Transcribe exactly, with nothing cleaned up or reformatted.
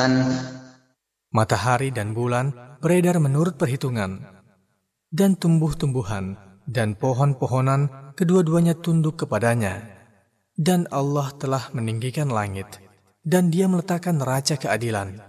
Matahari dan bulan beredar menurut perhitungan, dan tumbuh-tumbuhan dan pohon-pohonan kedua-duanya tunduk kepadanya. Dan Allah telah meninggikan langit, dan Dia meletakkan neraca keadilan.